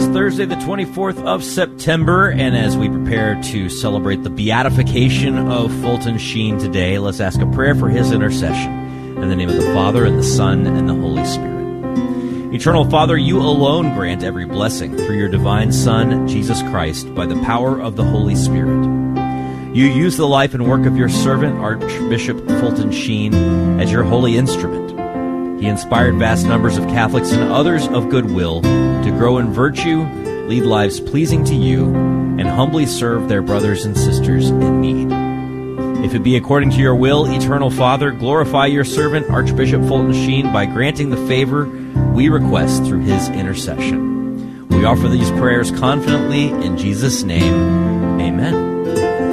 Thursday, the 24th of September, and as we prepare to celebrate the beatification of Fulton Sheen today, let's ask a prayer for his intercession. In the name of the Father, and the Son, and the Holy Spirit. Eternal Father, you alone grant every blessing through your divine Son, Jesus Christ, by the power of the Holy Spirit. You use the life and work of your servant, Archbishop Fulton Sheen, as your holy instrument. He inspired vast numbers of Catholics and others of goodwill to grow in virtue, lead lives pleasing to you, and humbly serve their brothers and sisters in need. If it be according to your will, Eternal Father, glorify your servant, Archbishop Fulton Sheen, by granting the favor we request through his intercession. We offer these prayers confidently in Jesus' name. Amen.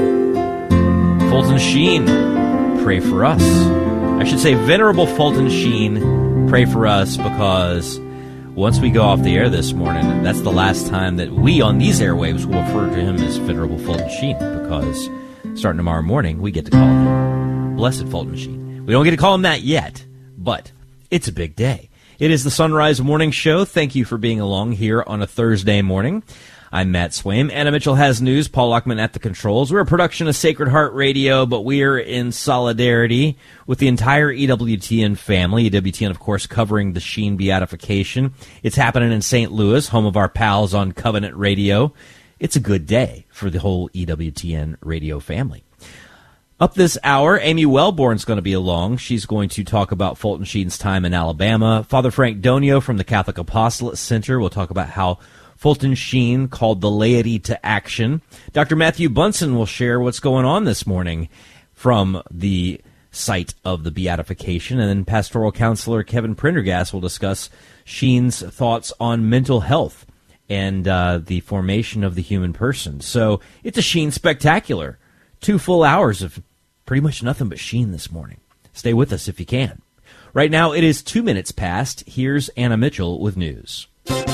Fulton Sheen, pray for us. I should say, Venerable Fulton Sheen, pray for us, because once we go off the air this morning, that's the last time that we on these airwaves will refer to him as Venerable Fulton Sheen, because starting tomorrow morning, we get to call him Blessed Fulton Sheen. We don't get to call him that yet, but it's a big day. It is the Sunrise Morning Show. Thank you for being along here on a Thursday morning. I'm Matt Swaim. Anna Mitchell has news. Paul Lockman at the controls. We're a production of Sacred Heart Radio, but we are in solidarity with the entire EWTN family. EWTN, of course, covering the Sheen beatification. It's happening in St. Louis, home of our pals on Covenant Radio. It's a good day for the whole EWTN radio family. Up this hour, Amy Wellborn's going to be along. She's going to talk about Fulton Sheen's time in Alabama. Father Frank Donio from the Catholic Apostolate Center will talk about how Fulton Sheen called the laity to action. Dr. Matthew Bunson will share what's going on this morning from the site of the beatification. And then pastoral counselor Kevin Prendergast will discuss Sheen's thoughts on mental health and the formation of the human person. So it's a Sheen spectacular. 2 full hours of pretty much nothing but Sheen this morning. Stay with us if you can. Right now it is 2 minutes past. Here's Anna Mitchell with news.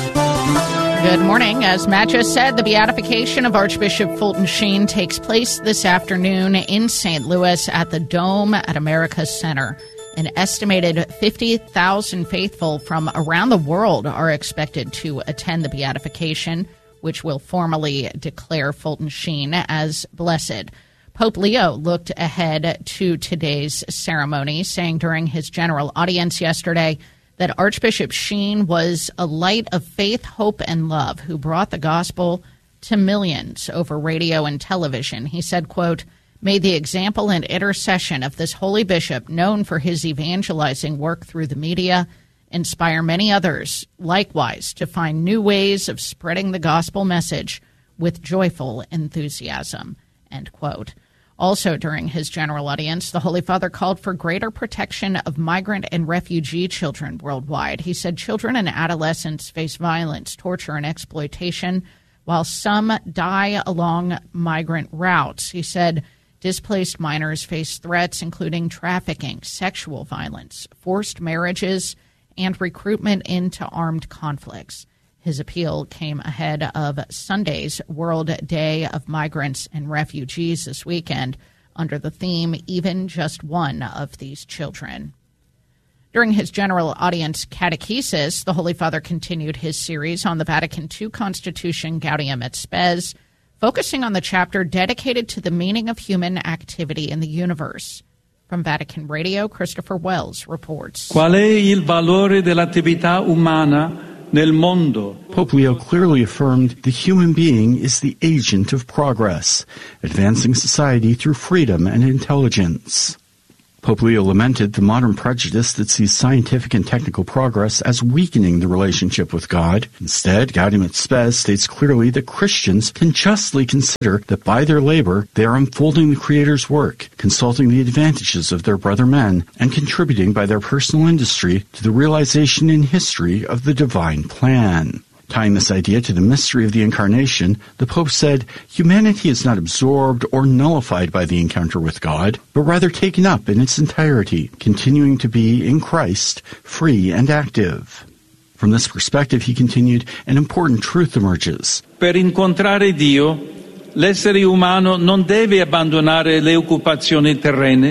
Good morning. As Matt just said, the beatification of Archbishop Fulton Sheen takes place this afternoon in St. Louis at the Dome at America's Center. An estimated 50,000 faithful from around the world are expected to attend the beatification, which will formally declare Fulton Sheen as blessed. Pope Leo looked ahead to today's ceremony, saying during his general audience yesterday that Archbishop Sheen was a light of faith, hope, and love who brought the gospel to millions over radio and television. He said, quote, "May the example and intercession of this holy bishop, known for his evangelizing work through the media, inspire many others, likewise, to find new ways of spreading the gospel message with joyful enthusiasm," end quote. Also during his general audience, the Holy Father called for greater protection of migrant and refugee children worldwide. He said children and adolescents face violence, torture, and exploitation, while some die along migrant routes. He said displaced minors face threats including trafficking, sexual violence, forced marriages, and recruitment into armed conflicts. His appeal came ahead of Sunday's World Day of Migrants and Refugees this weekend under the theme, Even Just One of These Children. During his general audience catechesis, the Holy Father continued his series on the Vatican II Constitution, Gaudium et Spes, focusing on the chapter dedicated to the meaning of human activity in the universe. From Vatican Radio, Christopher Wells reports. Qual è il valore dell'attività umana nel mondo? Pope Leo clearly affirmed the human being is the agent of progress, advancing society through freedom and intelligence. Pope Leo lamented the modern prejudice that sees scientific and technical progress as weakening the relationship with God. Instead, Gaudium et Spes states clearly that Christians can justly consider that by their labor they are unfolding the Creator's work, consulting the advantages of their brother men, and contributing by their personal industry to the realization in history of the divine plan. Tying this idea to the mystery of the Incarnation, the Pope said, humanity is not absorbed or nullified by the encounter with God, but rather taken up in its entirety, continuing to be, in Christ, free and active. From this perspective, he continued, an important truth emerges. Per incontrare Dio, l'essere umano non deve abbandonare le occupazioni terrene.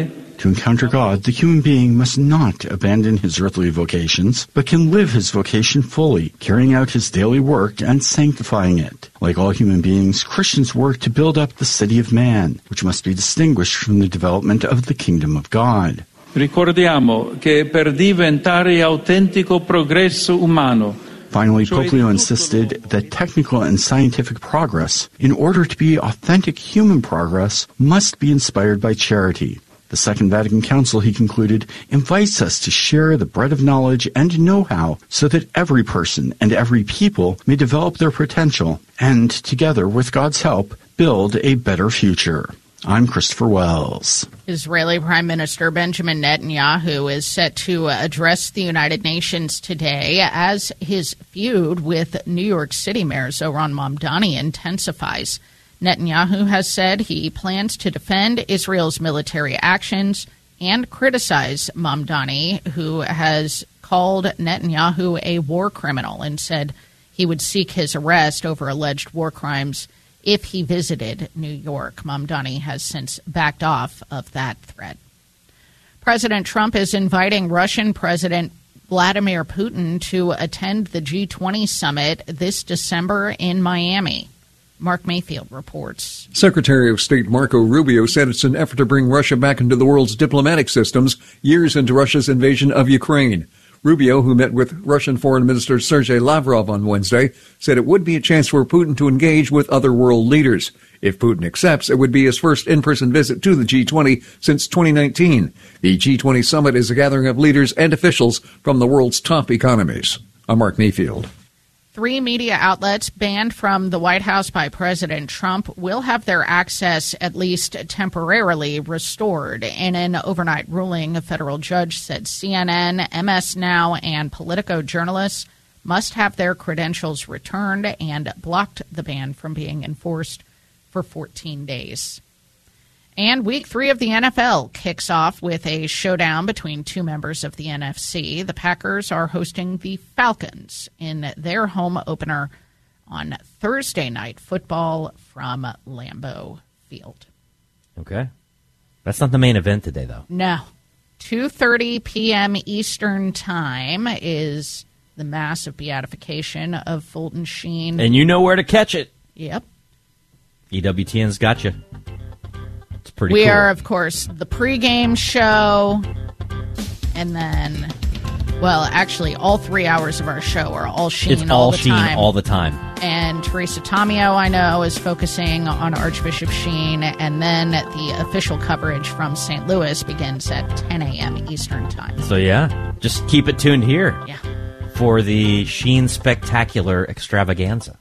To encounter God, the human being must not abandon his earthly vocations, but can live his vocation fully, carrying out his daily work and sanctifying it. Like all human beings, Christians work to build up the city of man, which must be distinguished from the development of the kingdom of God. Ricordiamo che per diventare autentico progresso umano, Finally, Pope Leo insisted that technical and scientific progress, in order to be authentic human progress, must be inspired by charity. The Second Vatican Council, he concluded, invites us to share the bread of knowledge and know-how so that every person and every people may develop their potential and, together with God's help, build a better future. I'm Christopher Wells. Israeli Prime Minister Benjamin Netanyahu is set to address the United Nations today as his feud with New York City Mayor Zohran Mamdani intensifies. Netanyahu has said he plans to defend Israel's military actions and criticize Mamdani, who has called Netanyahu a war criminal and said he would seek his arrest over alleged war crimes if he visited New York. Mamdani has since backed off of that threat. President Trump is inviting Russian President Vladimir Putin to attend the G20 summit this December in Miami. Mark Mayfield reports. Secretary of State Marco Rubio said it's an effort to bring Russia back into the world's diplomatic systems years into Russia's invasion of Ukraine. Rubio, who met with Russian Foreign Minister Sergei Lavrov on Wednesday, said it would be a chance for Putin to engage with other world leaders. If Putin accepts, it would be his first in-person visit to the G20 since 2019. The G20 summit is a gathering of leaders and officials from the world's top economies. I'm Mark Mayfield. 3 media outlets banned from the White House by President Trump will have their access at least temporarily restored. In an overnight ruling, a federal judge said CNN, MS Now, and Politico journalists must have their credentials returned and blocked the ban from being enforced for 14 days. And Week 3 of the NFL kicks off with a showdown between two members of the NFC. The Packers are hosting the Falcons in their home opener on Thursday Night Football from Lambeau Field. Okay. That's not the main event today, though. No. 2:30 p.m. Eastern Time is the Mass of Beatification of Fulton Sheen. And you know where to catch it. Yep. EWTN's got you. It's pretty We cool. are, of course, the pregame show, and then, well, actually, all 3 hours of our show are all Sheen It's all all the Sheen time. all the time. And Teresa Tomeo, I know, is focusing on Archbishop Sheen, and then the official coverage from St. Louis begins at 10 a.m. Eastern Time. So, yeah, just keep it tuned here Yeah. for the Sheen Spectacular Extravaganza.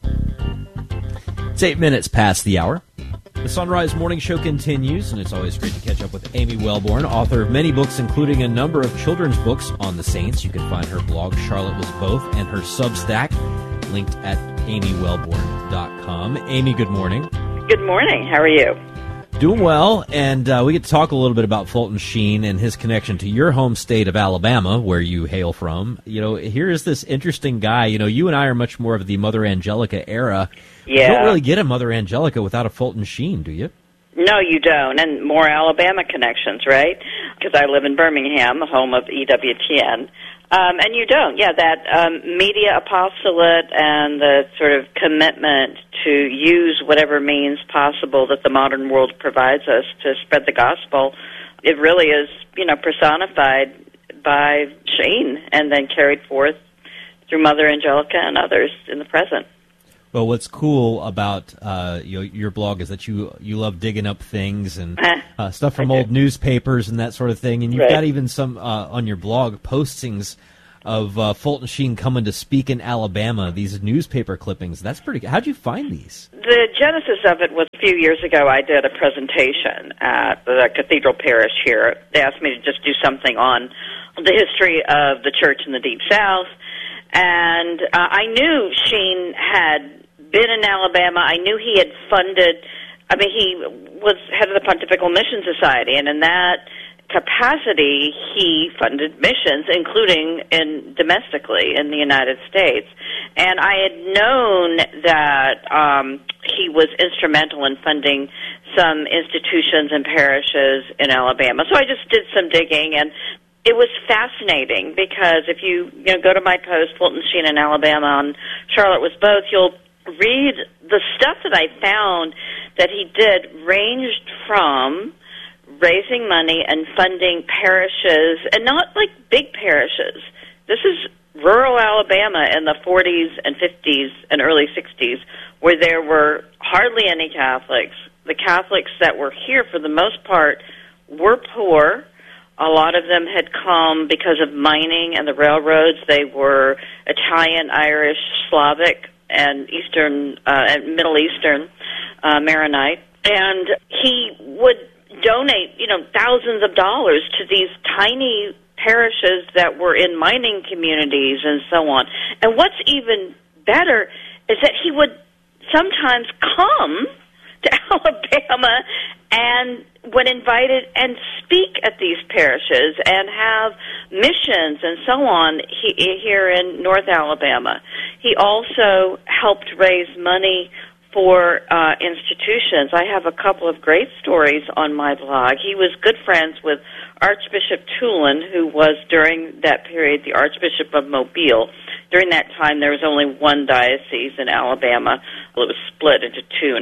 It's 8 minutes past the hour. The Sunrise Morning Show continues, and it's always great to catch up with Amy Wellborn, author of many books, including a number of children's books on the Saints. You can find her blog, Charlotte Was Both, and her Substack, linked at amywellborn.com. Amy, good morning. Good morning. How are you? Doing well, and we get to talk a little bit about Fulton Sheen and his connection to your home state of Alabama, where you hail from. You know, here is this interesting guy. You know, you and I are much more of the Mother Angelica era. Yeah. You don't really get a Mother Angelica without a Fulton Sheen, do you? No, you don't. And more Alabama connections, right? Because I live in Birmingham, home of EWTN. And you don't. Yeah, that media apostolate and the sort of commitment to use whatever means possible that the modern world provides us to spread the gospel, it really is, you know, personified by Sheen and then carried forth through Mother Angelica and others in the present. Well, what's cool about your blog is that you love digging up things and stuff from old newspapers and that sort of thing. And you've got even some on your blog postings of Fulton Sheen coming to speak in Alabama, these newspaper clippings. That's pretty good. How'd you find these? The genesis of it was a few years ago. I did a presentation at the Cathedral Parish here. They asked me to just do something on the history of the church in the Deep South. And I knew Sheen had been in Alabama. I knew he had funded, he was head of the Pontifical Mission Society, and in that capacity, he funded missions, including domestically in the United States. And I had known that he was instrumental in funding some institutions and parishes in Alabama. So I just did some digging, and it was fascinating because if you go to my post, Fulton Sheen in Alabama on Charlotte Was Both, you'll read the stuff that I found that he did ranged from raising money and funding parishes, and not like big parishes. This is rural Alabama in the 40s and 50s and early 60s, where there were hardly any Catholics. The Catholics that were here, for the most part, were poor. A lot of them had come because of mining and the railroads. They were Italian, Irish, Slavic, and Eastern and Middle Eastern Maronite. And he would donate, thousands of dollars to these tiny parishes that were in mining communities and so on. And what's even better is that he would sometimes come to Alabama and when invited and speak at these parishes and have missions and so on here in North Alabama. He also helped raise money for institutions. I have a couple of great stories on my blog. He was good friends with Archbishop Tulin, who was during that period the Archbishop of Mobile. During that time, there was only one diocese in Alabama. Well, it was split into two in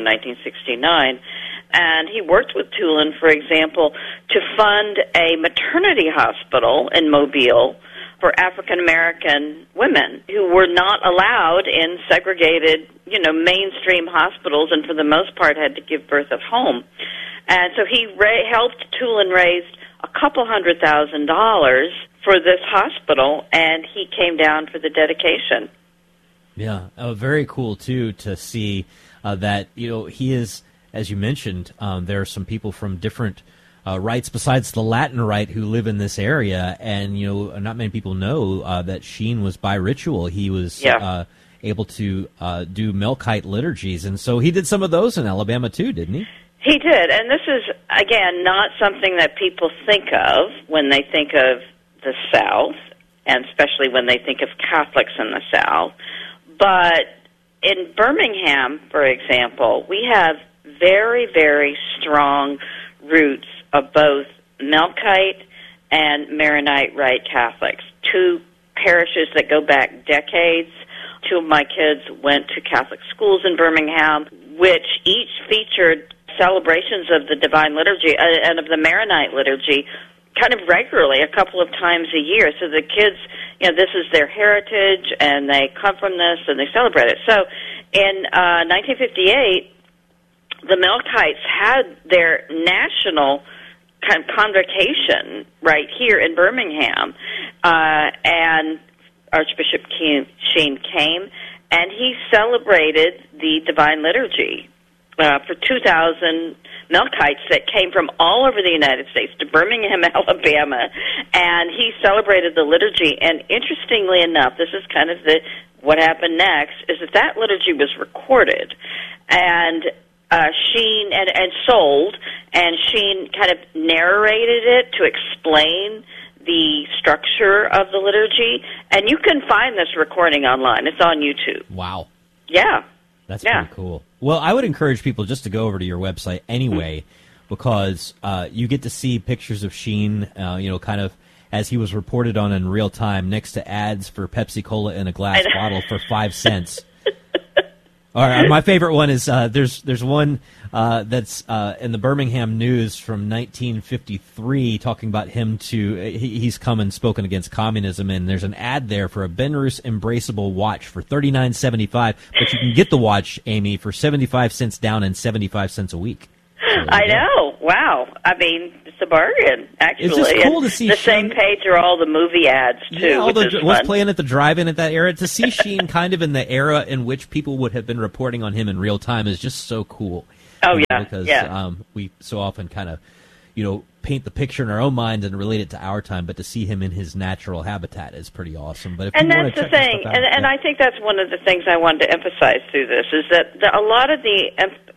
1969. And he worked with Tulin, for example, to fund a maternity hospital in Mobile for African-American women who were not allowed in segregated, mainstream hospitals, and for the most part had to give birth at home. And so he helped Tulin raise a couple $100,000 for this hospital, and he came down for the dedication. Yeah, very cool, too, to see that, he is, as you mentioned, there are some people from different rites besides the Latin rite who live in this area, and, not many people know that Sheen was bi-ritual. He was able to do Melkite liturgies, and so he did some of those in Alabama, too, didn't he? He did, and this is, again, not something that people think of when they think of the South, and especially when they think of Catholics in the South. But in Birmingham, for example, we have very, very strong roots of both Melkite and Maronite Rite Catholics, two parishes that go back decades. Two of my kids went to Catholic schools in Birmingham, which each featured celebrations of the Divine Liturgy and of the Maronite Liturgy kind of regularly, a couple of times a year. So the kids, this is their heritage, and they come from this, and they celebrate it. So in 1958, the Melkites had their national kind of convocation right here in Birmingham, and Archbishop Sheen came, and he celebrated the Divine Liturgy for 2,000 Melkites that came from all over the United States to Birmingham, Alabama, and he celebrated the liturgy. And interestingly enough, this is kind of what happened next, is that liturgy was recorded, and Sheen and sold, and Sheen kind of narrated it to explain the structure of the liturgy, and you can find this recording online. It's on YouTube. Wow. Yeah. That's pretty cool. Well, I would encourage people just to go over to your website anyway, because you get to see pictures of Sheen, kind of as he was reported on in real time, next to ads for Pepsi Cola in a glass bottle for 5 cents. All right, my favorite one is there's one that's in the Birmingham News from 1953 talking about him he's come and spoken against communism, and there's an ad there for a Benrus Embraceable watch for $39.75, but you can get the watch, Amy, for 75 cents down and 75 cents a week. So I know. Wow. I mean, it's a bargain, actually. It's just cool to see the Sheen. same page are all the movie ads, too, Yeah, what's playing at the drive-in at that era. To see Sheen kind of in the era in which people would have been reporting on him in real time is just so cool. Oh, yeah. Because yeah. We so often kind of, paint the picture in our own mind and relate it to our time, but to see him in his natural habitat is pretty awesome. But if and you that's want to the thing, and I think that's one of the things I wanted to emphasize through this, is that a lot of the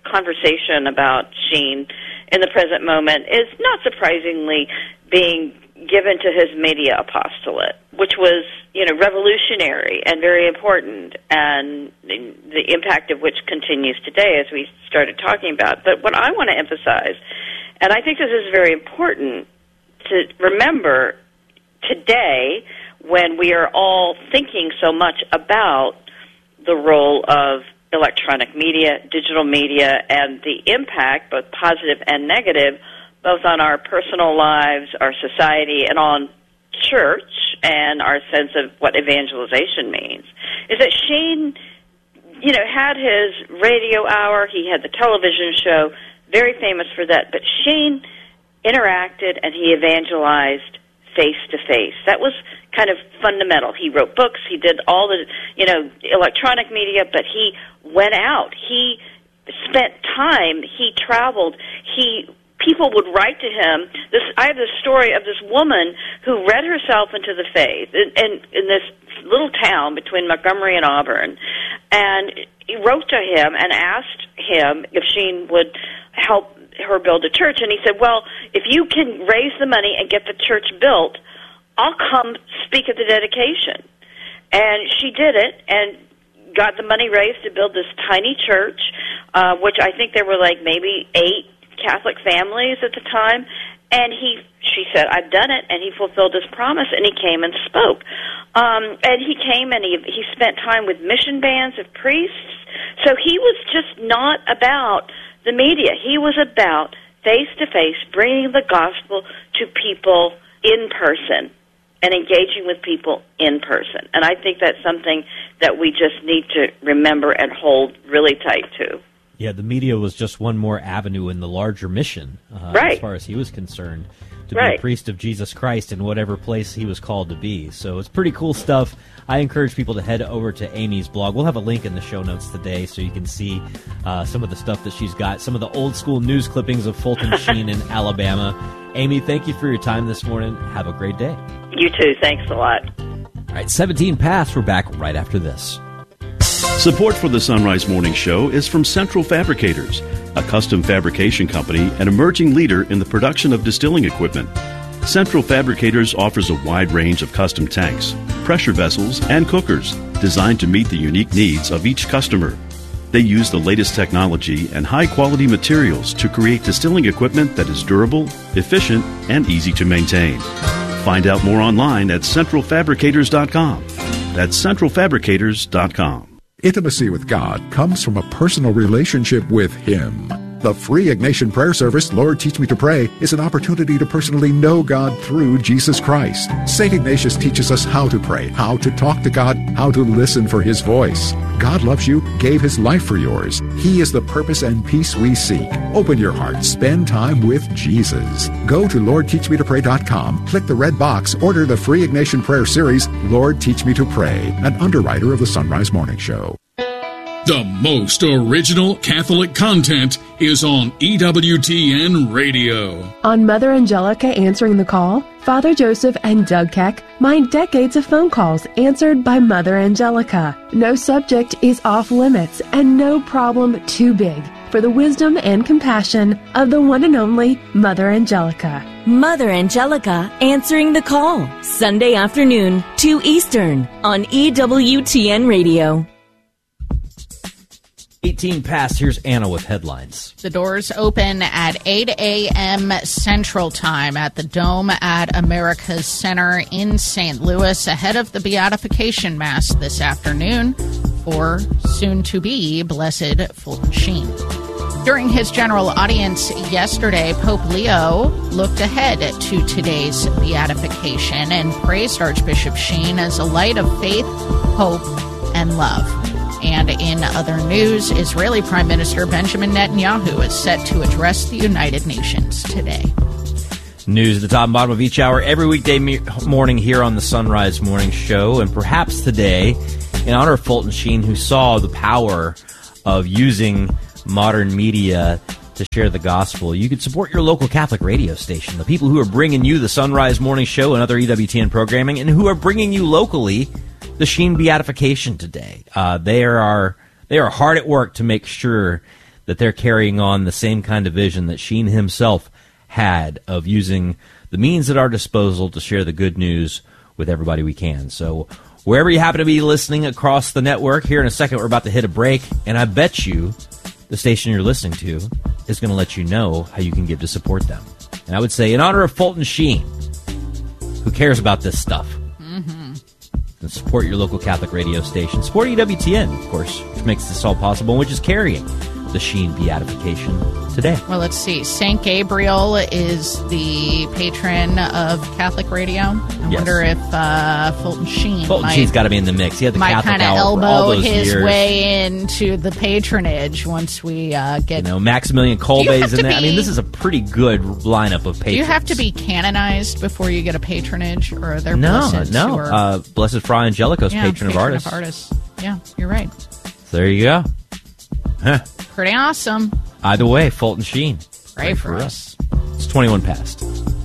conversation about Sheen in the present moment is not surprisingly being given to his media apostolate, which was, revolutionary and very important, and the impact of which continues today, as we started talking about. But what I want to emphasize, and I think this is very important to remember today when we are all thinking so much about the role of electronic media, digital media, and the impact, both positive and negative, both on our personal lives, our society, and on church and our sense of what evangelization means, is that Shane, had his radio hour, he had the television show, very famous for that, but Shane interacted and he evangelized face-to-face. That was kind of fundamental. He wrote books, he did all the, electronic media, but he went out. He spent time, he traveled, people would write to him. I have this story of this woman who read herself into the faith in this little town between Montgomery and Auburn, and he wrote to him and asked him if Sheen would help her build a church. And he said, well, if you can raise the money and get the church built, I'll come speak at the dedication. And she did it and got the money raised to build this tiny church, which I think there were like maybe 8 Catholic families at the time, and she said, I've done it, and he fulfilled his promise, and he came and spoke. And he came and he spent time with mission bands of priests, so he was just not about the media. He was about face-to-face, bringing the gospel to people in person and engaging with people in person. And I think that's something that we just need to remember and hold really tight to. Yeah, the media was just one more avenue in the larger mission, as far as he was concerned, to be a priest of Jesus Christ in whatever place he was called to be. So it's pretty cool stuff. I encourage people to head over to Amy's blog. We'll have a link in the show notes today so you can see some of the stuff that she's got, some of the old-school news clippings of Fulton Sheen in Alabama. Amy, thank you for your time this morning. Have a great day. You too. Thanks a lot. All right, 17 past. We're back right after this. Support for the Sunrise Morning Show is from Central Fabricators, a custom fabrication company and emerging leader in the production of distilling equipment. Central Fabricators offers a wide range of custom tanks, pressure vessels, and cookers designed to meet the unique needs of each customer. They use the latest technology and high-quality materials to create distilling equipment that is durable, efficient, and easy to maintain. Find out more online at centralfabricators.com. That's centralfabricators.com. Intimacy with God comes from a personal relationship with Him. The free Ignatian prayer service, Lord Teach Me to Pray, is an opportunity to personally know God through Jesus Christ. St. Ignatius teaches us how to pray, how to talk to God, how to listen for His voice. God loves you, gave His life for yours. He is the purpose and peace we seek. Open your heart, spend time with Jesus. Go to LordTeachMeToPray.com, click the red box, order the free Ignatian prayer series, Lord Teach Me to Pray, an underwriter of the Sunrise Morning Show. The most original Catholic content is on EWTN Radio. On Mother Angelica Answering the Call, Father Joseph and Doug Keck mine decades of phone calls answered by Mother Angelica. No subject is off limits and no problem too big for the wisdom and compassion of the one and only Mother Angelica. Mother Angelica Answering the Call, Sunday afternoon, 2 Eastern, on EWTN Radio. 18 past. Here's Anna with headlines. The doors open at 8 a.m. Central Time at the Dome at America's Center in St. Louis ahead of the Beatification Mass this afternoon for soon-to-be Blessed Fulton Sheen. During his general audience yesterday, Pope Leo looked ahead to today's beatification and praised Archbishop Sheen as a light of faith, hope, and love. And in other news, Israeli Prime Minister Benjamin Netanyahu is set to address the United Nations today. News at the top and bottom of each hour every weekday morning here on the Sunrise Morning Show. And perhaps today, in honor of Fulton Sheen, who saw the power of using modern media to share the gospel, you could support your local Catholic radio station, the people who are bringing you the Sunrise Morning Show and other EWTN programming, and who are bringing you locally the Sheen beatification today. They are hard at work to make sure that they're carrying on the same kind of vision that Sheen himself had of using the means at our disposal to share the good news with everybody we can. So wherever you happen to be listening across the network, here in a second we're about to hit a break, and I bet you the station you're listening to is going to let you know how you can give to support them. And I would say, in honor of Fulton Sheen, who cares about this stuff, and support your local Catholic radio station. Support EWTN, of course, which makes this all possible, and which is carrying the Sheen beatification today. Well, let's see. St. Gabriel is the patron of Catholic radio. I wonder if Fulton Sheen Sheen's got to be in the mix. He had the might Catholic kind of hour for all elbow those his years. way into the patronage once we get... Maximilian Kolbe's in there. I mean, this is a pretty good lineup of patrons. Do you have to be canonized before you get a patronage, or are there No. Blessed Fra Angelico's patron of artists. Yeah, you're right. So there you go. Huh. Pretty awesome. Either way, Fulton Sheen. Pray for us. It's 21 past.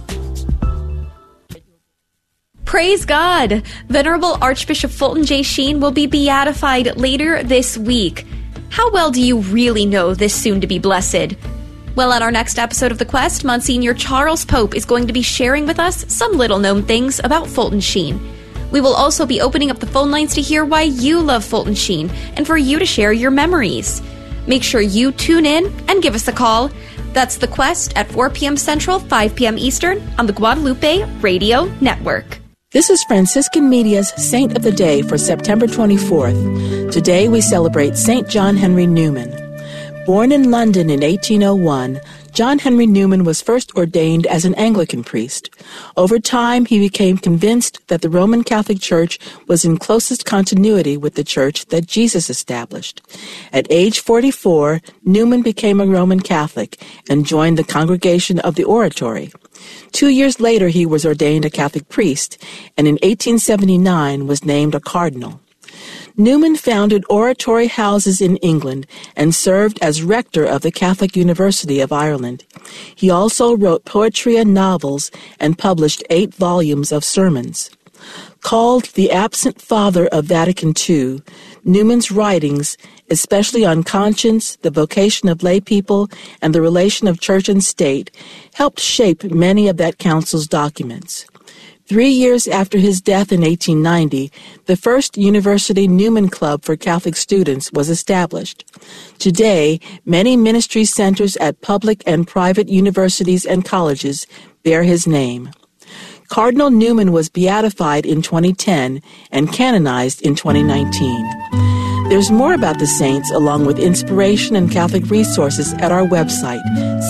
Praise God! Venerable Archbishop Fulton J. Sheen will be beatified later this week. How well do you really know this soon-to-be blessed? Well, on our next episode of The Quest, Monsignor Charles Pope is going to be sharing with us some little-known things about Fulton Sheen. We will also be opening up the phone lines to hear why you love Fulton Sheen and for you to share your memories. Make sure you tune in and give us a call. That's The Quest at 4 p.m. Central, 5 p.m. Eastern on the Guadalupe Radio Network. This is Franciscan Media's Saint of the Day for September 24th. Today we celebrate St. John Henry Newman. Born in London in 1801, John Henry Newman was first ordained as an Anglican priest. Over time, he became convinced that the Roman Catholic Church was in closest continuity with the church that Jesus established. At age 44, Newman became a Roman Catholic and joined the Congregation of the Oratory. 2 years later, he was ordained a Catholic priest, and in 1879 was named a cardinal. Newman founded oratory houses in England and served as rector of the Catholic University of Ireland. He also wrote poetry and novels and published 8 volumes of sermons. Called the absent father of Vatican II, Newman's writings, especially on conscience, the vocation of lay people, and the relation of church and state, helped shape many of that council's documents. 3 years after his death in 1890, the first University Newman Club for Catholic students was established. Today, many ministry centers at public and private universities and colleges bear his name. Cardinal Newman was beatified in 2010 and canonized in 2019. There's more about the saints along with inspiration and Catholic resources at our website,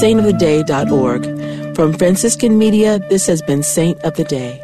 saintoftheday.org. From Franciscan Media, this has been Saint of the Day.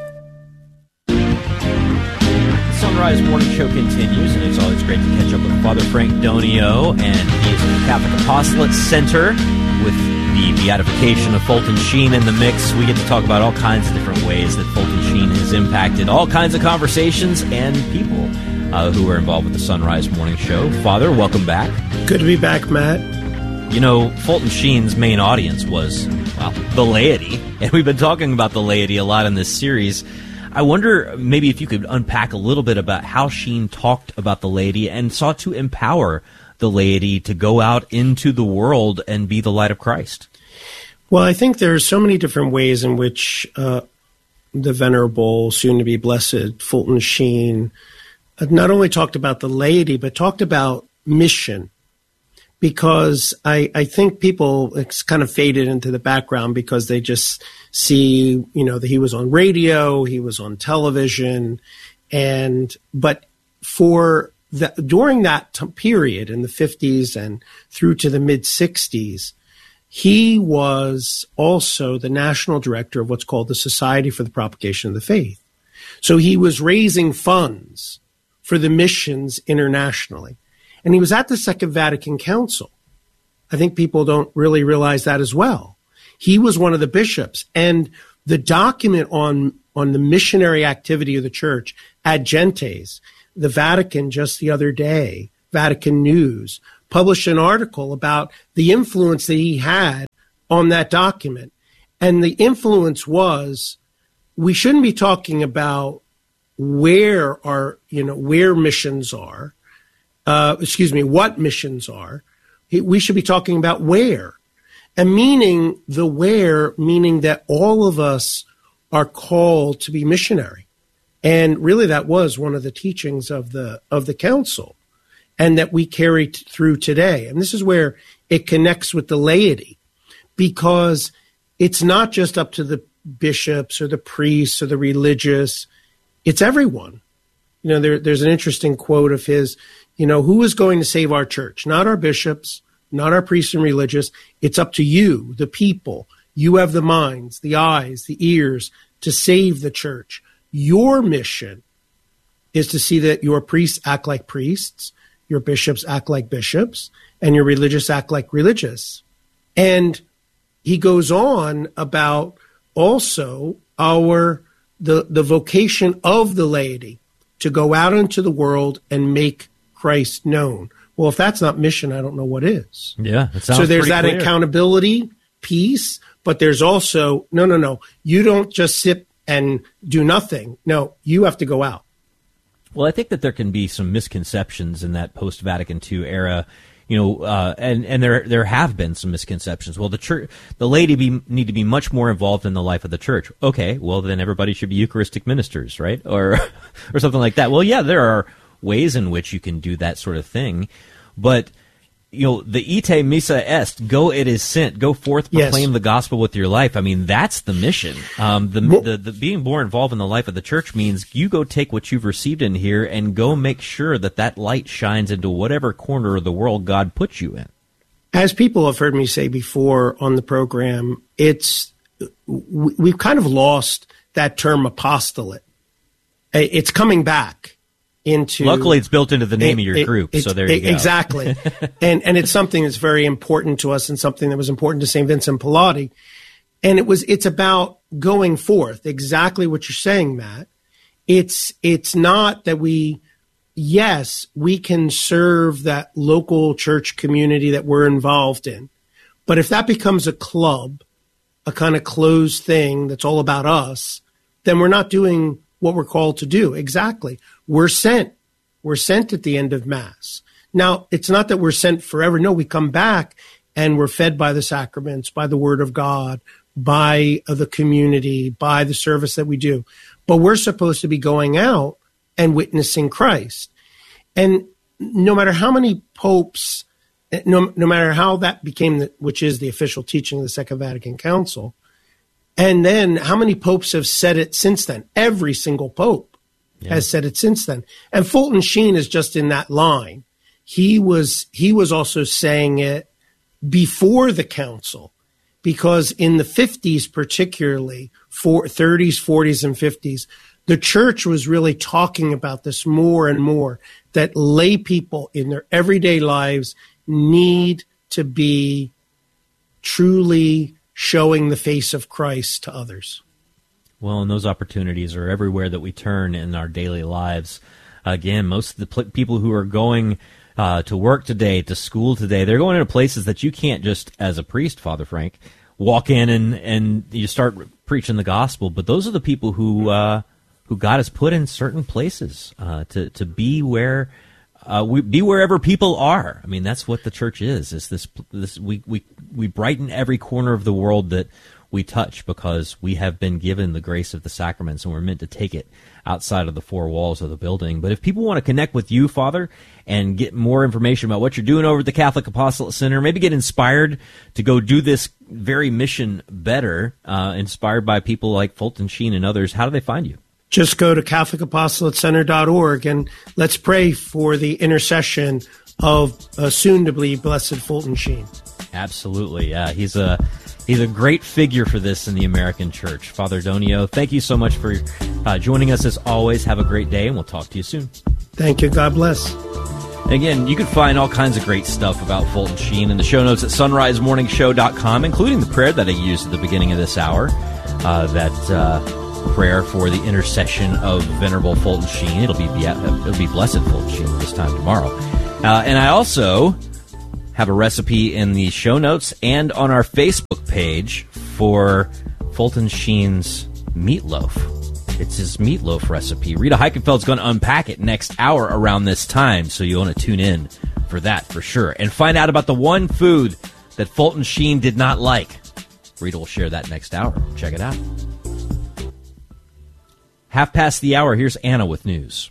Sunrise Morning Show continues, and it's always great to catch up with Father Frank Donio, and he is at the Catholic Apostolate Center with the beatification of Fulton Sheen in the mix. We get to talk about all kinds of different ways that Fulton Sheen has impacted all kinds of conversations and people who are involved with the Sunrise Morning Show. Father, welcome back. Good to be back, Matt. You know, Fulton Sheen's main audience was, well, the laity, and we've been talking about the laity a lot in this series. I wonder maybe if you could unpack a little bit about how Sheen talked about the laity and sought to empower the laity to go out into the world and be the light of Christ. Well, I think there's so many different ways in which the venerable, soon-to-be blessed Fulton Sheen not only talked about the laity, but talked about mission. Because I think people, it's kind of faded into the background because they just see, you know, that he was on radio, he was on television, but during that period in the 50s and through to the mid 60s, he was also the national director of what's called the Society for the Propagation of the Faith. So he was raising funds for the missions internationally. And he was at the Second Vatican Council. I think people don't really realize that as well. He was one of the bishops. And the document on the missionary activity of the church, Ad Gentes, the Vatican just the other day, Vatican News, published an article about the influence that he had on that document. And the influence was, we shouldn't be talking about where missions are. What missions are. We should be talking about where. And meaning that all of us are called to be missionary. And really that was one of the teachings of the council, and that we carry through today. And this is where it connects with the laity, because it's not just up to the bishops or the priests or the religious. It's everyone. There's an interesting quote of his, who is going to save our church? Not our bishops, not our priests and religious. It's up to you, the people. You have the minds, the eyes, the ears to save the church. Your mission is to see that your priests act like priests, your bishops act like bishops, and your religious act like religious. And he goes on about also the vocation of the laity to go out into the world and make Christ known. Well, if that's not mission, I don't know what is. Yeah, it sounds so there's that clear. Accountability piece, but there's also, no. You don't just sit and do nothing. No, you have to go out. Well, I think that there can be some misconceptions in that post-Vatican II era, and there have been some misconceptions. Well, the laity need to be much more involved in the life of the church. Okay, well then everybody should be Eucharistic ministers, right? Or something like that. Well, yeah, there are ways in which you can do that sort of thing, but the ite missa est, go it is sent, go forth, proclaim the gospel with your life. I mean, that's the mission. The being more involved in the life of the church means you go take what you've received in here and go make sure that light shines into whatever corner of the world God puts you in. As people have heard me say before on the program, we've kind of lost that term apostolate. It's coming back. Luckily, it's built into the name of your group, so there you go. Exactly. and it's something that's very important to us and something that was important to St. Vincent Pallotti. And it's about going forth, exactly what you're saying, Matt. It's not that we can serve that local church community that we're involved in. But if that becomes a club, a kind of closed thing that's all about us, then we're not doing what we're called to do. Exactly. We're sent. We're sent at the end of Mass. Now, it's not that we're sent forever. No, we come back and we're fed by the sacraments, by the Word of God, by the community, by the service that we do. But we're supposed to be going out and witnessing Christ. And no matter how many popes, no matter how that became, which is the official teaching of the Second Vatican Council, and then how many popes have said it since then? Every single pope has said it since then. And Fulton Sheen is just in that line. He was also saying it before the council, because in the 50s particularly, 30s, 40s, and 50s, the church was really talking about this more and more, that lay people in their everyday lives need to be truly showing the face of Christ to others. Well, and those opportunities are everywhere that we turn in our daily lives. Again, most of the people who are going to work today, to school today, they're going into places that you can't just, as a priest, Father Frank, walk in and you start preaching the gospel. But those are the people who God has put in certain places to be where be wherever people are. I mean, that's what the church is. Is this we brighten every corner of the world that we touch, because we have been given the grace of the sacraments and we're meant to take it outside of the four walls of the building. But if people want to connect with you, Father, and get more information about what you're doing over at the Catholic Apostolate Center, maybe get inspired to go do this very mission better, inspired by people like Fulton Sheen and others, how do they find you? Just go to CatholicApostolatecenter.org and let's pray for the intercession of soon-to-be Blessed Fulton Sheen. Absolutely. Yeah, he's a great figure for this in the American church. Father Donio, thank you so much for joining us as always. Have a great day, and we'll talk to you soon. Thank you. God bless. Again, you can find all kinds of great stuff about Fulton Sheen in the show notes at sunrisemorningshow.com, including the prayer that I used at the beginning of this hour, prayer for the intercession of Venerable Fulton Sheen. It'll be Blessed Fulton Sheen this time tomorrow. And I also have a recipe in the show notes and on our Facebook page for Fulton Sheen's meatloaf. It's his meatloaf recipe. Rita Heichenfeld's going to unpack it next hour around this time, so you want to tune in for that for sure. And find out about the one food that Fulton Sheen did not like. Rita will share that next hour. Check it out. Half past the hour, here's Anna with news.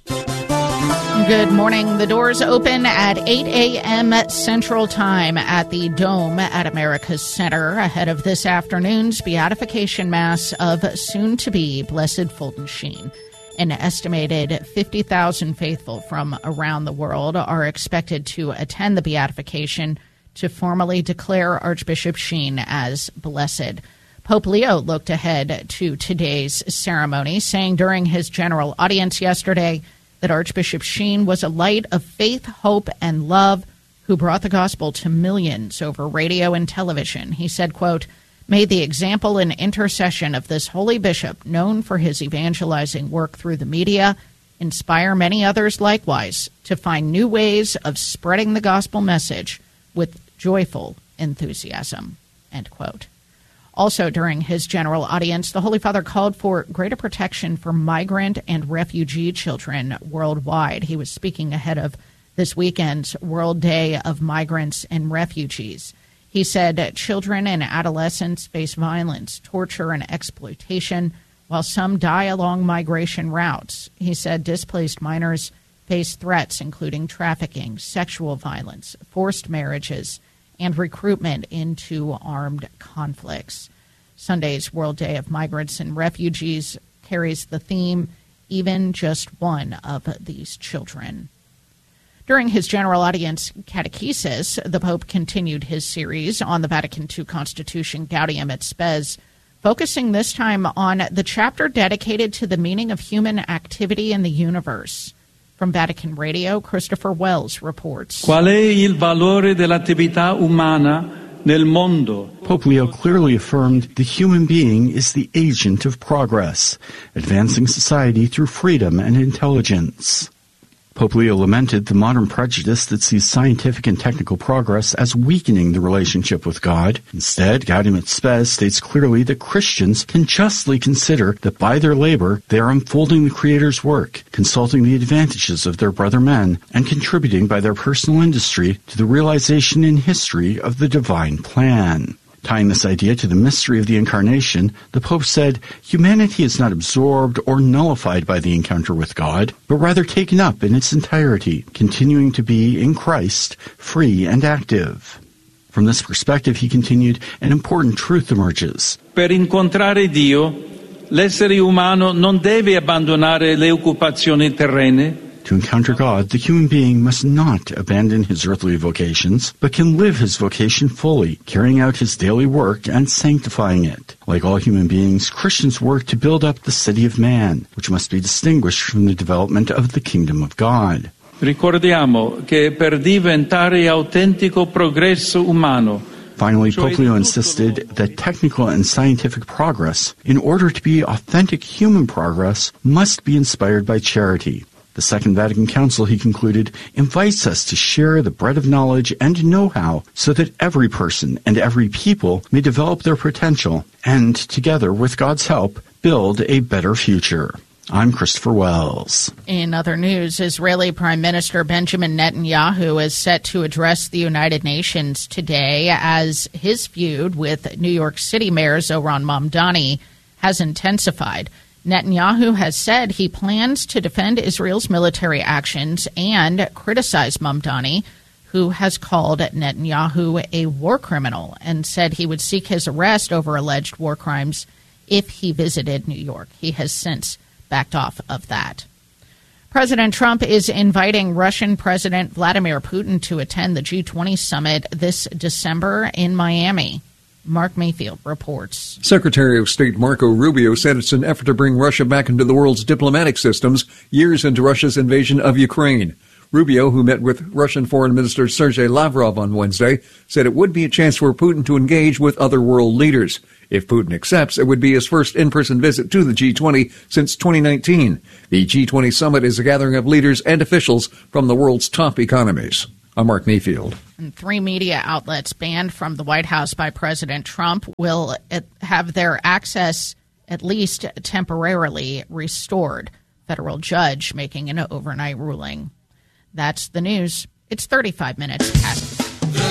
Good morning. The doors open at 8 a.m. Central Time at the Dome at America's Center ahead of this afternoon's beatification mass of soon-to-be Blessed Fulton Sheen. An estimated 50,000 faithful from around the world are expected to attend the beatification to formally declare Archbishop Sheen as blessed. Pope Leo looked ahead to today's ceremony, saying during his general audience yesterday that Archbishop Sheen was a light of faith, hope, and love who brought the gospel to millions over radio and television. He said, quote, "May the example and intercession of this holy bishop, known for his evangelizing work through the media, inspire many others likewise to find new ways of spreading the gospel message with joyful enthusiasm," end quote. Also during his general audience, the Holy Father called for greater protection for migrant and refugee children worldwide. He was speaking ahead of this weekend's World Day of Migrants and Refugees. He said children and adolescents face violence, torture, and exploitation, while some die along migration routes. He said displaced minors face threats including trafficking, sexual violence, forced marriages, and recruitment into armed conflicts. Sunday's World Day of Migrants and Refugees carries the theme, "Even just one of these children." During his general audience catechesis, the Pope continued his series on the Vatican II Constitution, Gaudium et Spes, focusing this time on the chapter dedicated to the meaning of human activity in the universe. From Vatican Radio, Christopher Wells reports. Qual è il valore dell'attività umana nel mondo? Pope Leo clearly affirmed the human being is the agent of progress, advancing society through freedom and intelligence. Pope Leo lamented the modern prejudice that sees scientific and technical progress as weakening the relationship with God. Instead, Gaudium et Spes states clearly that Christians can justly consider that by their labor they are unfolding the Creator's work, consulting the advantages of their brother men, and contributing by their personal industry to the realization in history of the divine plan. Tying this idea to the mystery of the Incarnation, the Pope said, humanity is not absorbed or nullified by the encounter with God, but rather taken up in its entirety, continuing to be, in Christ, free and active. From this perspective, he continued, an important truth emerges. Per incontrare Dio, l'essere umano non deve abbandonare le occupazioni terrene. To encounter God, the human being must not abandon his earthly vocations, but can live his vocation fully, carrying out his daily work and sanctifying it. Like all human beings, Christians work to build up the city of man, which must be distinguished from the development of the kingdom of God. Ricordiamo che per diventare autentico progresso umano, finally, Pope Leo insisted that technical and scientific progress, in order to be authentic human progress, must be inspired by charity. The Second Vatican Council, he concluded, invites us to share the bread of knowledge and know-how so that every person and every people may develop their potential and, together with God's help, build a better future. I'm Christopher Wells. In other news, Israeli Prime Minister Benjamin Netanyahu is set to address the United Nations today as his feud with New York City Mayor Zohran Mamdani has intensified. Netanyahu has said he plans to defend Israel's military actions and criticize Mamdani, who has called Netanyahu a war criminal and said he would seek his arrest over alleged war crimes if he visited New York. He has since backed off of that. President Trump is inviting Russian President Vladimir Putin to attend the G20 summit this December in Miami. Mark Mayfield reports. Secretary of State Marco Rubio said it's an effort to bring Russia back into the world's diplomatic systems years into Russia's invasion of Ukraine. Rubio, who met with Russian Foreign Minister Sergei Lavrov on Wednesday, said it would be a chance for Putin to engage with other world leaders. If Putin accepts, it would be his first in-person visit to the G20 since 2019. The G20 summit is a gathering of leaders and officials from the world's top economies. I'm Mark Mayfield. And 3 media outlets banned from the White House by President Trump will have their access at least temporarily restored. Federal judge making an overnight ruling. That's the news. It's 35 minutes past. The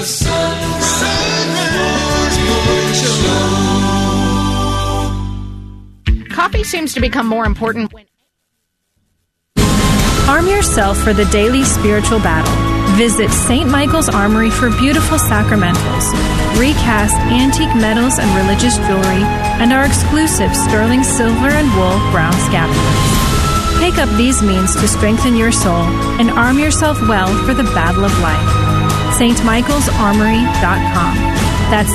Sunrise Morning Show. Coffee seems to become more important when Arm yourself for the daily spiritual battle. Visit St. Michael's Armory for beautiful sacramentals, recast antique metals and religious jewelry, and our exclusive sterling silver and wool brown scapulars. Take up these means to strengthen your soul and arm yourself well for the battle of life. stmichaelsarmory.com. That's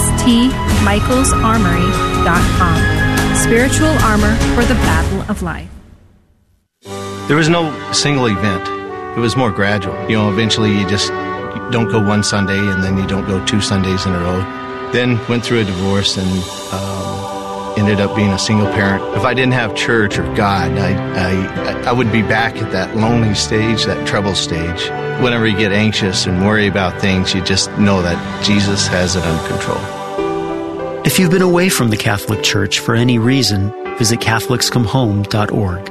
stmichaelsarmory.com. Spiritual armor for the battle of life. There was no single event. It was more gradual. Eventually you don't go one Sunday and then you don't go 2 Sundays in a row. Then went through a divorce and ended up being a single parent. If I didn't have church or God, I would be back at that lonely stage, that trouble stage. Whenever you get anxious and worry about things, you just know that Jesus has it under control. If you've been away from the Catholic Church for any reason, visit CatholicsComeHome.org.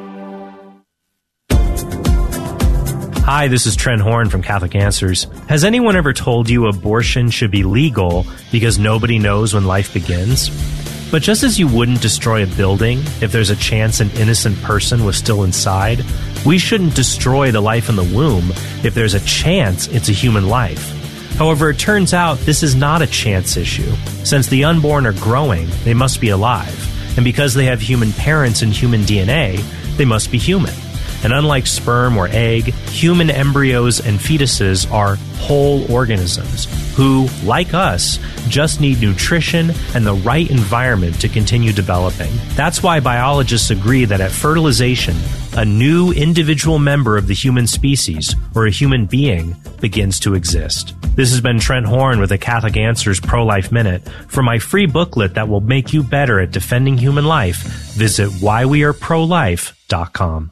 Hi, this is Trent Horn from Catholic Answers. Has anyone ever told you abortion should be legal because nobody knows when life begins? But just as you wouldn't destroy a building if there's a chance an innocent person was still inside, we shouldn't destroy the life in the womb if there's a chance it's a human life. However, it turns out this is not a chance issue. Since the unborn are growing, they must be alive. And because they have human parents and human DNA, they must be human. And unlike sperm or egg, human embryos and fetuses are whole organisms who, like us, just need nutrition and the right environment to continue developing. That's why biologists agree that at fertilization, a new individual member of the human species, or a human being, begins to exist. This has been Trent Horn with the Catholic Answers Pro-Life Minute. For my free booklet that will make you better at defending human life, visit whyweareprolife.com.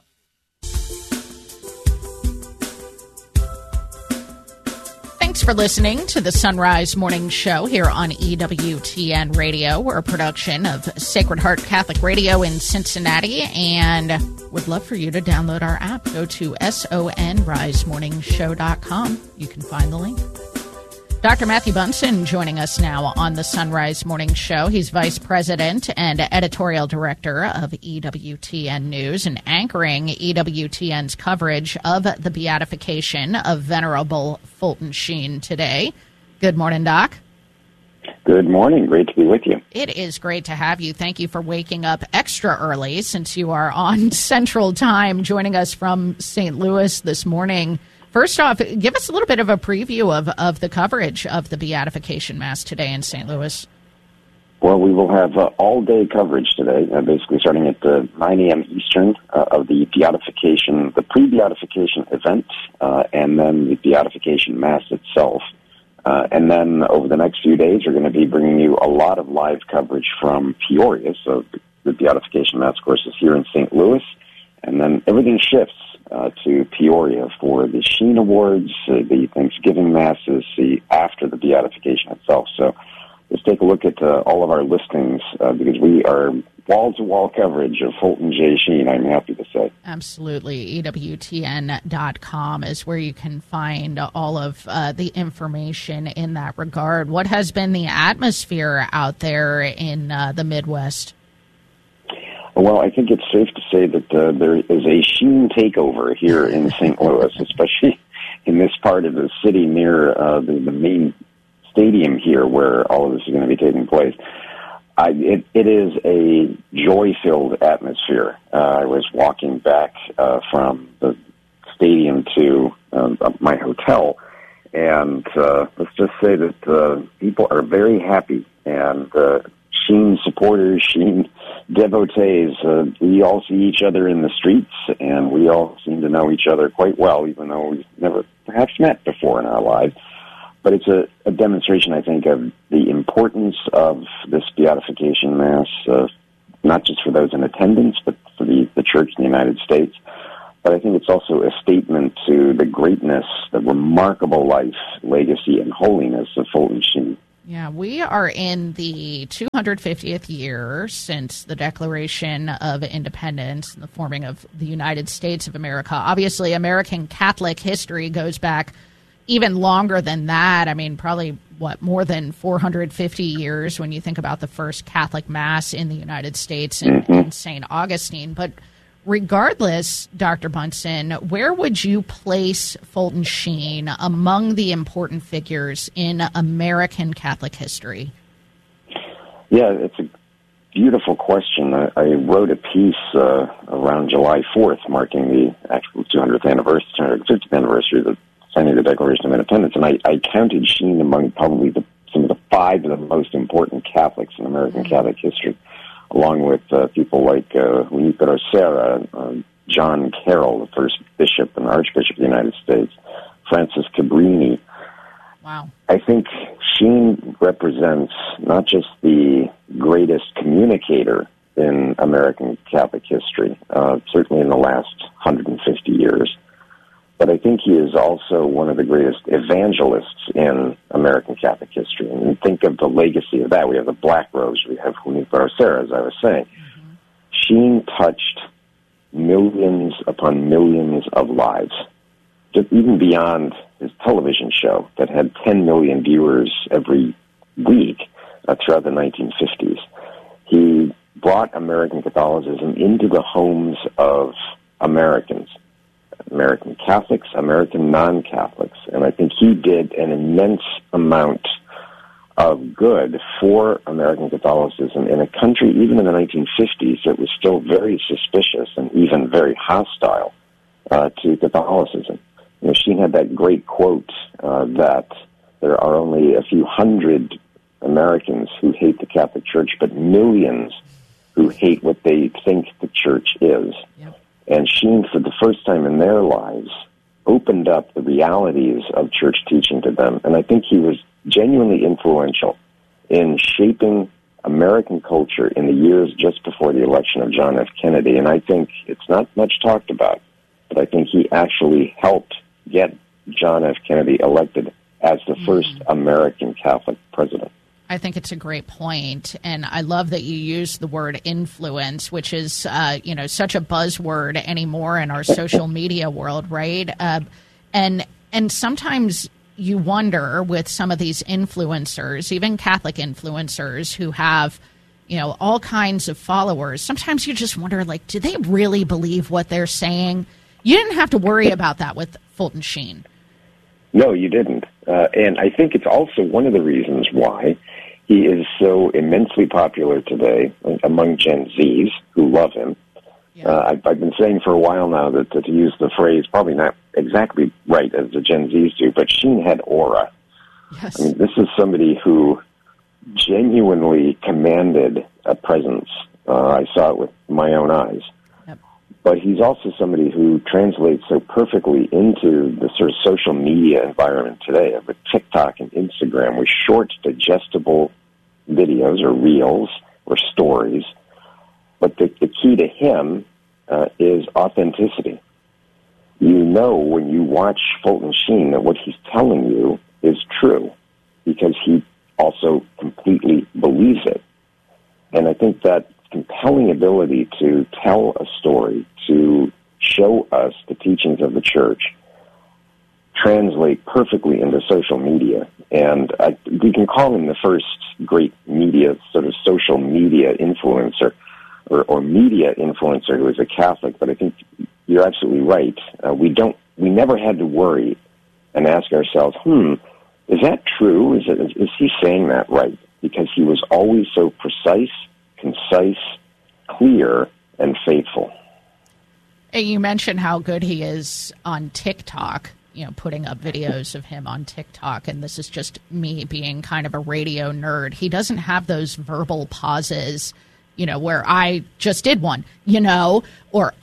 Thanks for listening to the Sunrise Morning Show here on EWTN Radio. We're a production of Sacred Heart Catholic Radio in Cincinnati, and would love for you to download our app. Go to sonrisemorningshow.com. You can find the link. Dr. Matthew Bunson joining us now on the Sunrise Morning Show. He's Vice President and Editorial Director of EWTN News and anchoring EWTN's coverage of the beatification of Venerable Fulton Sheen today. Good morning, Doc. Good morning. Great to be with you. It is great to have you. Thank you for waking up extra early since you are on Central Time, joining us from St. Louis this morning. First off, give us a little bit of a preview of the coverage of the Beatification Mass today in St. Louis. Well, we will have all-day coverage today, basically starting at 9 a.m. Eastern of the beatification, the pre-beatification event, and then the Beatification Mass itself. And then over the next few days, we're going to be bringing you a lot of live coverage from Peoria. So the Beatification Mass, of course, is here in St. Louis, and then everything shifts to Peoria for the Sheen Awards, the Thanksgiving Masses, after the beatification itself. So let's take a look at all of our listings because we are wall-to-wall coverage of Fulton J. Sheen, I'm happy to say. Absolutely. EWTN.com is where you can find all of the information in that regard. What has been the atmosphere out there in the Midwest? Well, I think it's safe to say that there is a Sheen takeover here in St. Louis, especially in this part of the city near the main stadium here where all of this is going to be taking place. It is a joy-filled atmosphere. I was walking back from the stadium to my hotel, and let's just say that people are very happy, and Sheen supporters, Sheen devotees, we all see each other in the streets, and we all seem to know each other quite well, even though we've never perhaps met before in our lives. But it's a demonstration, I think, of the importance of this beatification Mass, not just for those in attendance, but for the Church in the United States. But I think it's also a statement to the greatness, the remarkable life, legacy, and holiness of Fulton Sheen. Yeah, we are in the 250th year since the Declaration of Independence and the forming of the United States of America. Obviously, American Catholic history goes back even longer than that. I mean, probably, more than 450 years when you think about the first Catholic Mass in the United States in St. Augustine. But regardless, Dr. Bunson, where would you place Fulton Sheen among the important figures in American Catholic history? Yeah, it's a beautiful question. I wrote a piece around July 4th, marking the actual 250th anniversary of the signing of the Declaration of Independence, and I counted Sheen among probably some of the 5 of the most important Catholics in American Catholic history, along with people like Junipero Serra, John Carroll, the first bishop and Archbishop of the United States, Francis Cabrini. Wow. I think Sheen represents not just the greatest communicator in American Catholic history, certainly in the last 150 years, but I think he is also one of the greatest evangelists in American Catholic history. And think of the legacy of that. We have the Black Rose, we have Junipero Serra, as I was saying. Mm-hmm. Sheen touched millions upon millions of lives, just even beyond his television show that had 10 million viewers every week throughout the 1950s. He brought American Catholicism into the homes of Americans, American Catholics, American non-Catholics, and I think he did an immense amount of good for American Catholicism in a country, even in the 1950s, that was still very suspicious and even very hostile to Catholicism. You know, Sheen had that great quote that there are only a few hundred Americans who hate the Catholic Church, but millions who hate what they think the Church is. Yep. And Sheen, for the first time in their lives, opened up the realities of church teaching to them. And I think he was genuinely influential in shaping American culture in the years just before the election of John F. Kennedy. And I think it's not much talked about, but I think he actually helped get John F. Kennedy elected as the first American Catholic president. I think it's a great point, and I love that you use the word influence, which is, such a buzzword anymore in our social media world, right? And sometimes you wonder with some of these influencers, even Catholic influencers who have, all kinds of followers. Sometimes you just wonder, do they really believe what they're saying? You didn't have to worry about that with Fulton Sheen. No, you didn't. And I think it's also one of the reasons why he is so immensely popular today among Gen Zs who love him. Yeah. I've been saying for a while now that to use the phrase, probably not exactly right as the Gen Zs do, but Sheen had aura. Yes. I mean, this is somebody who genuinely commanded a presence. I saw it with my own eyes. But he's also somebody who translates so perfectly into the sort of social media environment today with TikTok and Instagram, with short, digestible videos or reels or stories. But the key to him is authenticity. You know when you watch Fulton Sheen that what he's telling you is true because he also completely believes it. And I think that compelling ability to tell a story, to show us the teachings of the Church, translate perfectly into social media. And we can call him the first great media, sort of social media influencer, or media influencer who is a Catholic. But I think you're absolutely right. We never had to worry and ask ourselves, is that true? Is he saying that right? Because he was always so precise, concise, clear, and faithful. You mentioned how good he is on TikTok, putting up videos of him on TikTok, and this is just me being kind of a radio nerd. He doesn't have those verbal pauses, where I just did one, or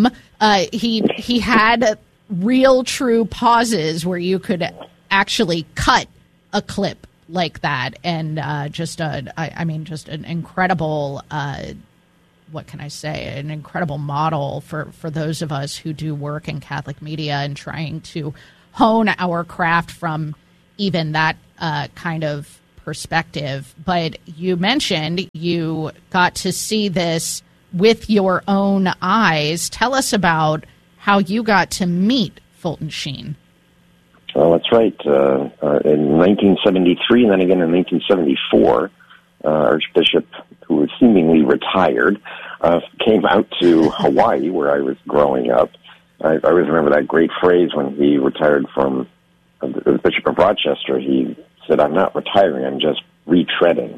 he had real, true pauses where you could actually cut a clip like that, and just an incredible, what can I say, an incredible model for those of us who do work in Catholic media and trying to hone our craft from even that kind of perspective. But you mentioned you got to see this with your own eyes. Tell us about how you got to meet Fulton Sheen. Well, that's right. In 1973 and then again in 1974, Archbishop, who was seemingly retired, came out to Hawaii, where I was growing up. I always remember that great phrase when he retired from the Bishop of Rochester. He said, "I'm not retiring, I'm just retreading."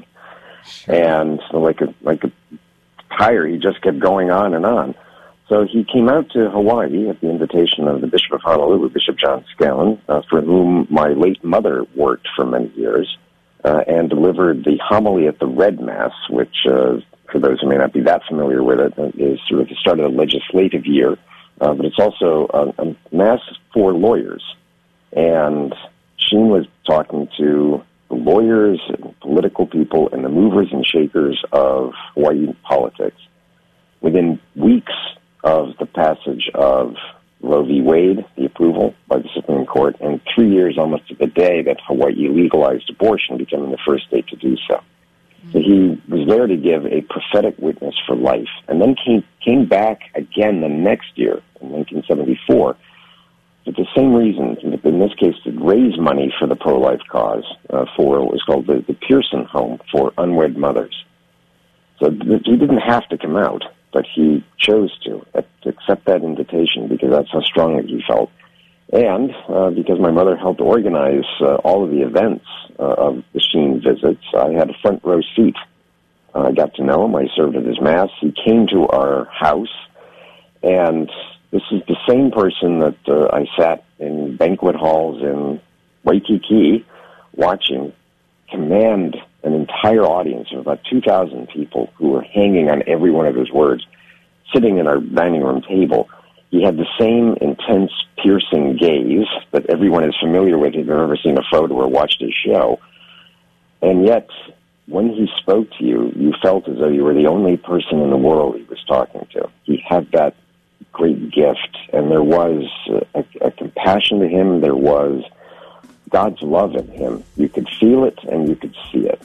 And so like a tire, he just kept going on and on. So he came out to Hawaii at the invitation of the Bishop of Honolulu, Bishop John Scallon, for whom my late mother worked for many years, and delivered the homily at the Red Mass, which, for those who may not be that familiar with it, is sort of the start of the legislative year, but it's also a Mass for lawyers. And Sheen was talking to the lawyers and political people and the movers and shakers of Hawaii politics. Within weeks of the passage of Roe v. Wade, the approval by the Supreme Court, and 3 years almost to the day that Hawaii legalized abortion, becoming the first state to do so. So he was there to give a prophetic witness for life, and then came back again the next year, in 1974, for the same reason, in this case, to raise money for the pro-life cause for what was called the Pearson Home for unwed mothers. So he didn't have to come out, but he chose to accept that invitation because that's how strongly he felt. And because my mother helped organize all of the events of the Sheen visits, I had a front row seat. I got to know him. I served at his Mass. He came to our house, and this is the same person that I sat in banquet halls in Waikiki watching command an entire audience of about 2,000 people who were hanging on every one of his words, sitting at our dining room table. He had the same intense, piercing gaze that everyone is familiar with if you've ever seen a photo or watched his show. And yet, when he spoke to you, you felt as though you were the only person in the world he was talking to. He had that great gift, and there was a compassion to him. There was God's love in him. You could feel it, and you could see it.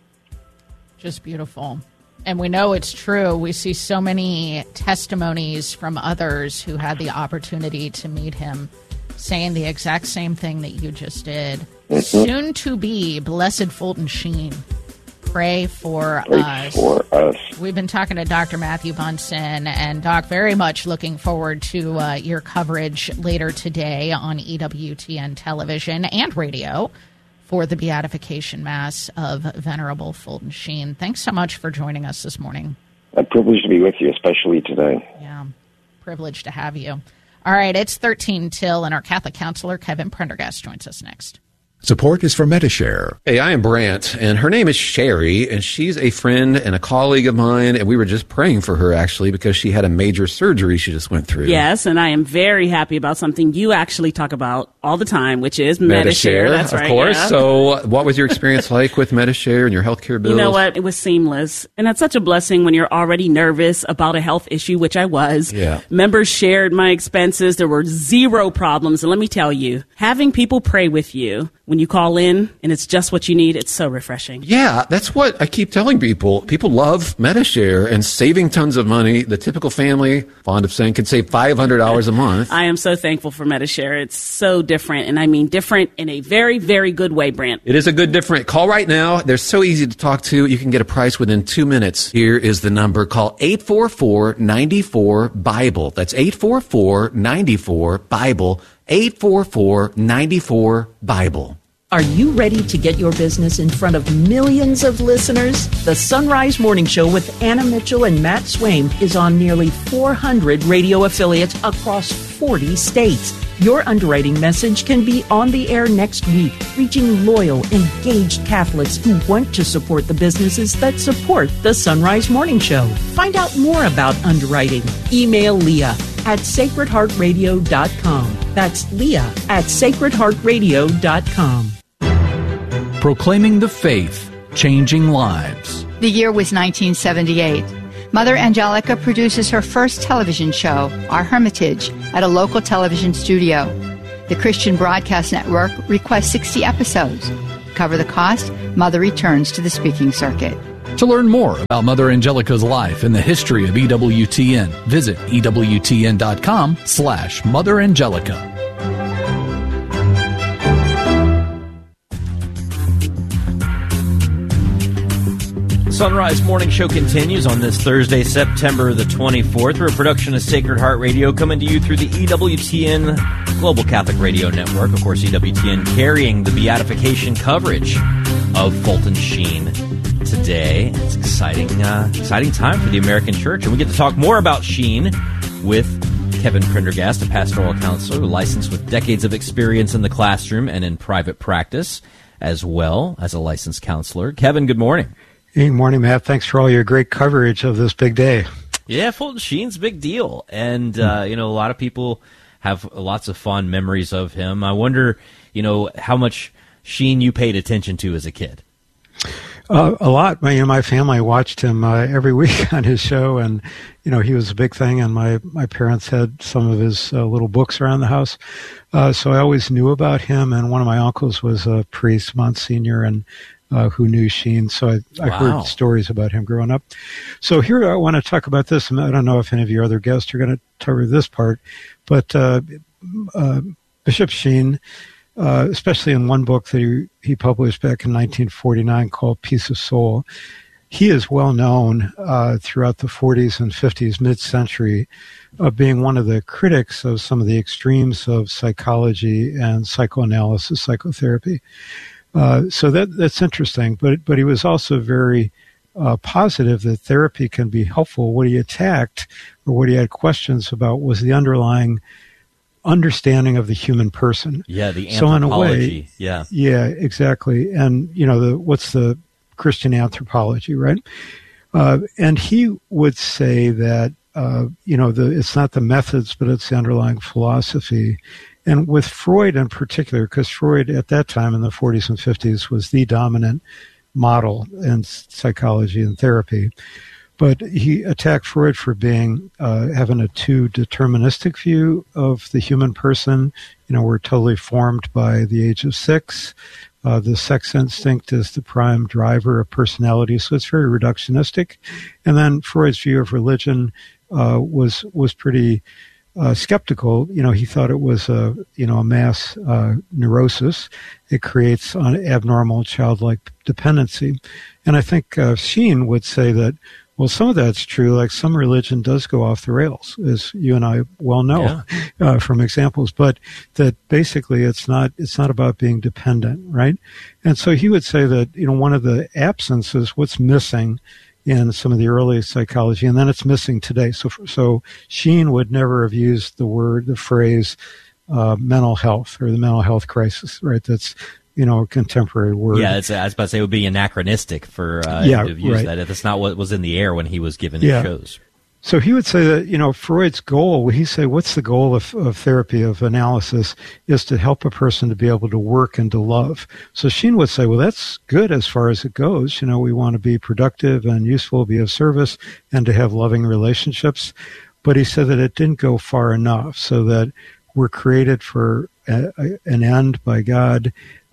Just beautiful. And we know it's true. We see so many testimonies from others who had the opportunity to meet him saying the exact same thing that you just did. Mm-hmm. Soon to be Blessed Fulton Sheen. Pray for us. We've been talking to Dr. Matthew Bunson, and Doc, very much looking forward to your coverage later today on EWTN television and radio for the Beatification Mass of Venerable Fulton Sheen. Thanks so much for joining us this morning. A privilege to be with you, especially today. Yeah, privilege to have you. All right, it's 13 till, and our Catholic counselor, Kevin Prendergast, joins us next. Support is for Medi-Share. Hey, I am Brant, and her name is Sherry, and she's a friend and a colleague of mine, and we were just praying for her, actually, because she had a major surgery she just went through. Yes, and I am very happy about something you actually talk about all the time, which is Medi-Share. That's right. Of course. Yeah. So what was your experience like with Medi-Share and your healthcare bills? You know what? It was seamless, and that's such a blessing when you're already nervous about a health issue, which I was. Yeah. Members shared my expenses. There were zero problems, and let me tell you, having people pray with you when you call in and it's just what you need, it's so refreshing. Yeah, that's what I keep telling people. People love Medi-Share and saving tons of money. The typical family, fond of saying, can save $500 a month. I am so thankful for Medi-Share. It's so different, and I mean different in a very, very good way, Brant. It is a good different. Call right now. They're so easy to talk to. You can get a price within 2 minutes. Here is the number. Call 844-94-BIBLE. That's 844-94-BIBLE. 844-94-BIBLE. Are you ready to get your business in front of millions of listeners? The Sunrise Morning Show with Anna Mitchell and Matt Swaim is on nearly 400 radio affiliates across 40 states. Your underwriting message can be on the air next week, reaching loyal, engaged Catholics who want to support the businesses that support the Sunrise Morning Show. Find out more about underwriting. Email Leah at sacredheartradio.com. That's Leah at sacredheartradio.com. Proclaiming the faith, changing lives. The year was 1978. Mother Angelica produces her first television show, Our Hermitage, at a local television studio. The Christian Broadcast Network requests 60 episodes. To cover the cost, Mother returns to the speaking circuit. To learn more about Mother Angelica's life and the history of EWTN, visit EWTN.com/Mother Angelica. Sunrise Morning Show continues on this Thursday, September the 24th. We're a production of Sacred Heart Radio, coming to you through the EWTN Global Catholic Radio Network. Of course, EWTN carrying the beatification coverage of Fulton Sheen today. It's exciting time for the American Church, and we get to talk more about Sheen with Kevin Prendergast, a pastoral counselor licensed with decades of experience in the classroom and in private practice, as well as a licensed counselor. Kevin, good morning. Good morning, Matt. Thanks for all your great coverage of this big day. Yeah, Fulton Sheen's a big deal. And, a lot of people have lots of fond memories of him. I wonder, how much Sheen you paid attention to as a kid. A lot. My family watched him every week on his show, and, he was a big thing, and my parents had some of his little books around the house. So I always knew about him, and one of my uncles was a priest, Monsignor, and who knew Sheen, so I heard stories about him growing up. So here I want to talk about this, and I don't know if any of your other guests are going to cover this part, but Bishop Sheen, especially in one book that he published back in 1949 called Peace of Soul, he is well known throughout the 40s and 50s, mid-century, of being one of the critics of some of the extremes of psychology and psychoanalysis, psychotherapy. So that's interesting, but he was also very positive that therapy can be helpful. What he attacked, or what he had questions about, was the underlying understanding of the human person. Yeah, the anthropology. So in a way, yeah, exactly. And what's the Christian anthropology, right? And he would say that it's not the methods, but it's the underlying philosophy. And with Freud in particular, because Freud at that time in the 40s and 50s was the dominant model in psychology and therapy, but he attacked Freud for being having a too deterministic view of the human person. We're totally formed by the age of 6. The sex instinct is the prime driver of personality, so it's very reductionistic. And then Freud's view of religion was pretty skeptical. He thought it was a mass neurosis. It creates abnormal childlike dependency. And I think Sheen would say that, well, some of that's true. Like some religion does go off the rails, as you and I well know from examples. But that basically it's not about being dependent, right? And so he would say that one of the absences, what's missing in some of the early psychology, and then it's missing today. So Sheen would never have used the phrase mental health or the mental health crisis, right? That's a contemporary word. Yeah, I was about to say it would be anachronistic for to use that if it's not what was in the air when he was given his shows. So he would say that, Freud's goal, he'd say, what's the goal of therapy, of analysis, is to help a person to be able to work and to love. So Sheen would say, well, that's good as far as it goes. We want to be productive and useful, be of service, and to have loving relationships. But he said that it didn't go far enough, so that we're created for an end by God.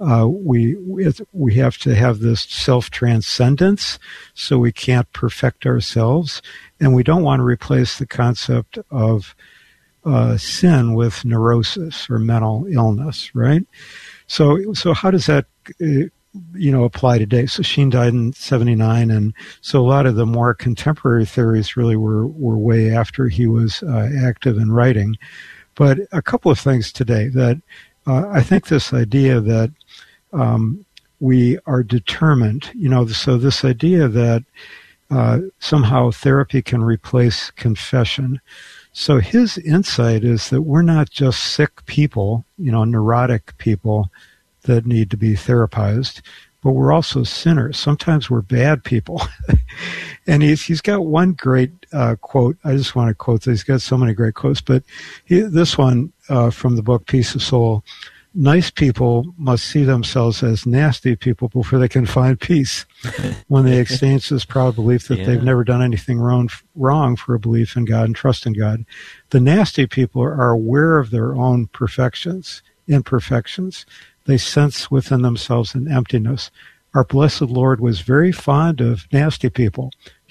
We have to have this self-transcendence, so we can't perfect ourselves. And we don't want to replace the concept of sin with neurosis or mental illness, right? So how does that, apply today? So Sheen died in 1979, and so a lot of the more contemporary theories really were way after he was active in writing. But a couple of things today that I think this idea that we are determined, so this idea that somehow therapy can replace confession. So his insight is that we're not just sick people, neurotic people that need to be therapized, but we're also sinners. Sometimes we're bad people. And he's got one great quote. I just want to quote this. He's got so many great quotes, but this one from the book Peace of Soul: nice people must see themselves as nasty people before they can find peace. When they exchange this proud belief that they've never done anything wrong for a belief in God and trust in God. The nasty people are aware of their own imperfections. They sense within themselves an emptiness. Our blessed Lord was very fond of nasty people.